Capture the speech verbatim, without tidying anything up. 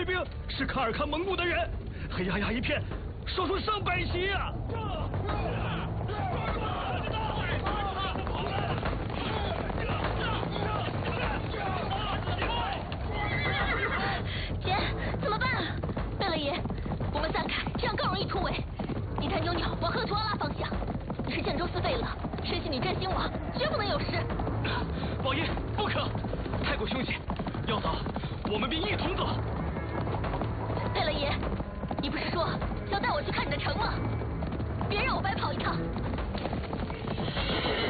兵是卡尔喀蒙古的人，黑压压一片，说出上百骑呀！ 姐，怎么办啊？贝勒爷，我们散开，这样更容易突围。你带妞妞往赫图阿拉方向。你是建州四贝勒，身系女真兴王，绝不能有失。 王爷，不可，太过凶险。要走，我们便一同走。 贝勒爷，你不是说要带我去看你的城吗？别让我白跑一趟。